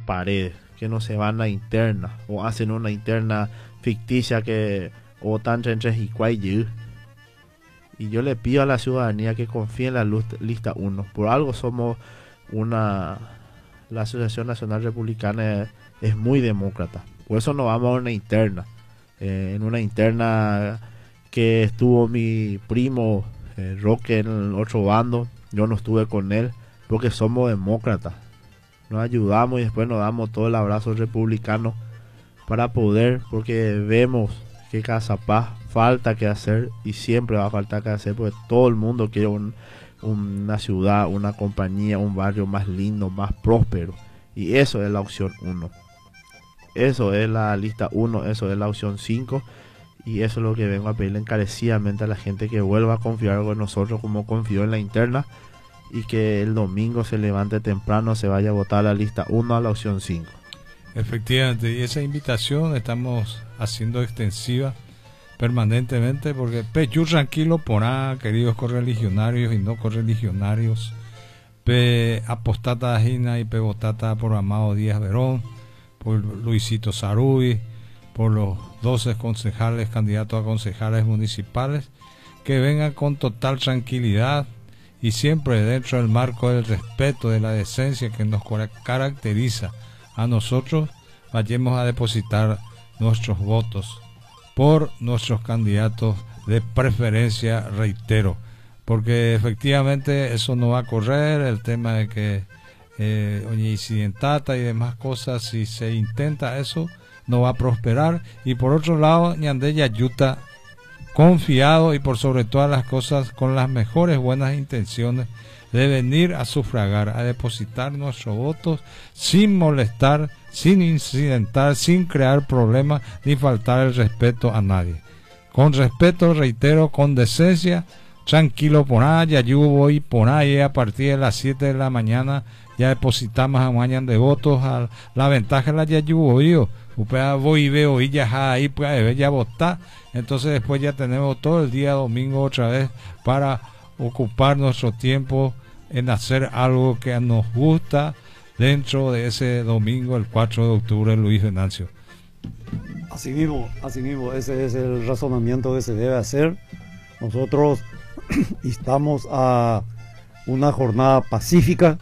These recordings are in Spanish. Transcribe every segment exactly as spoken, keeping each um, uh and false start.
paredes, que no se van a interna o hacen una interna ficticia que o tan entre y y yo le pido a la ciudadanía que confíe en la luz, lista uno. Por algo somos una, la Asociación Nacional Republicana es, es muy demócrata, por eso no vamos a una interna. Eh, en una interna que estuvo mi primo eh, Roque en el otro bando, yo no estuve con él, porque somos demócratas, nos ayudamos y después nos damos todo el abrazo republicano para poder, porque vemos que Cazapá falta que hacer y siempre va a faltar que hacer, porque todo el mundo quiere un, una ciudad, una compañía, un barrio más lindo, más próspero, y eso es la opción uno, eso es la lista uno, eso es la opción cinco, y eso es lo que vengo a pedirle encarecidamente a la gente, que vuelva a confiar en nosotros como confió en la interna, y que el domingo se levante temprano, se vaya a votar la lista uno a la opción cinco. Efectivamente, y esa invitación estamos haciendo extensiva permanentemente, porque Peyú tranquilo por A, queridos correligionarios y no correligionarios, Pe apostata Gina y Pe votata por Amado Díaz Verón, por Luisito Sarubi, por los doce concejales, candidatos a concejales municipales, que vengan con total tranquilidad y siempre dentro del marco del respeto, de la decencia que nos caracteriza a nosotros, vayamos a depositar nuestros votos por nuestros candidatos de preferencia, reitero, porque efectivamente eso no va a correr, el tema de que eh, oye, incidentata y demás cosas, si se intenta eso, no va a prosperar. Y por otro lado, Ñandé Yayuta, confiado y por sobre todas las cosas con las mejores buenas intenciones de venir a sufragar, a depositar nuestros votos sin molestar, sin incidentar, sin crear problemas ni faltar el respeto a nadie. Con respeto, reitero, con decencia, tranquilo por allá, yo voy por ahí a partir de las siete de la mañana, ya depositamos a mañana de votos, a la ventaja la ya yo voy, voy y veo y ya ahí pues ya votar, entonces después ya tenemos todo el día domingo otra vez para ocupar nuestro tiempo en hacer algo que nos gusta dentro de ese domingo, el cuatro de octubre, Luis Venancio. Así mismo, así mismo, ese es el razonamiento que se debe hacer. Nosotros instamos a una jornada pacífica,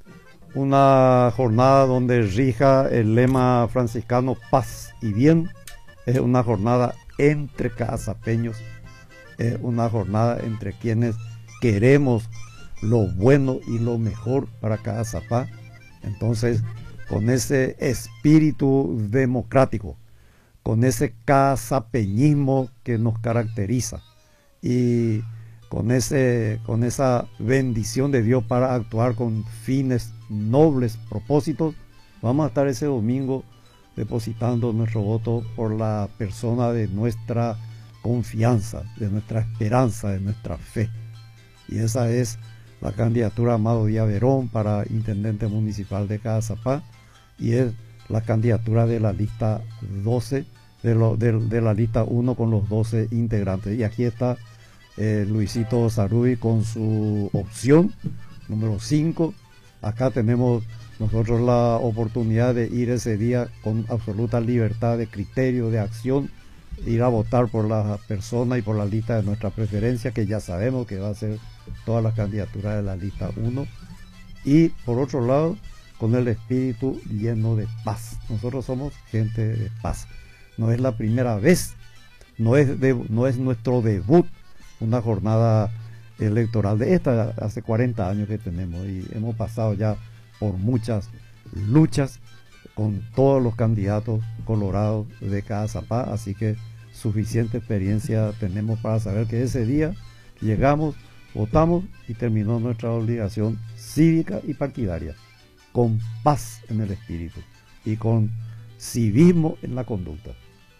una jornada donde rija el lema franciscano paz y bien. Es una jornada entre cazapeños, es una jornada entre quienes queremos lo bueno y lo mejor para Cazapá. Entonces, con ese espíritu democrático, con ese cazapeñismo que nos caracteriza y con, ese, con esa bendición de Dios para actuar con fines nobles, propósitos, vamos a estar ese domingo depositando nuestro voto por la persona de nuestra confianza, de nuestra esperanza, de nuestra fe. Y esa es la candidatura Amado Díaz Verón para intendente municipal de Cazapá, y es la candidatura de la lista doce, de, lo, de, de la lista uno con los doce integrantes. Y aquí está eh, Luisito Sarubi con su opción número cinco. Acá tenemos nosotros la oportunidad de ir ese día con absoluta libertad de criterio, de acción, ir a votar por la persona y por la lista de nuestra preferencia, que ya sabemos que va a ser todas las candidaturas de la lista uno. Y por otro lado, con el espíritu lleno de paz. Nosotros somos gente de paz. No es la primera vez, no es, de, no es nuestro debut una jornada electoral de esta, hace cuarenta años que tenemos, y hemos pasado ya por muchas luchas con todos los candidatos colorados de Cazapá, así que suficiente experiencia tenemos para saber que ese día llegamos, votamos y terminó nuestra obligación cívica y partidaria, con paz en el espíritu y con civismo en la conducta.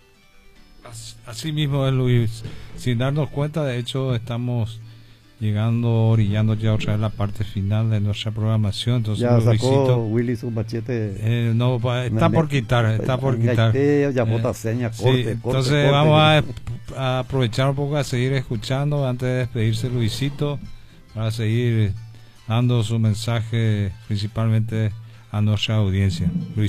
Así mismo es, Luis, sin darnos cuenta. De hecho estamos llegando, orillando ya otra vez la parte final de nuestra programación. Entonces, ya sacó Luisito, Willy su machete. Eh, no, está por quitar, está por quitar. Ya bota seña, corte, sí, corte, entonces corte, vamos corte. A, a aprovechar un poco a seguir escuchando antes de despedirse Luisito, para seguir dando su mensaje principalmente a nuestra audiencia. Luis.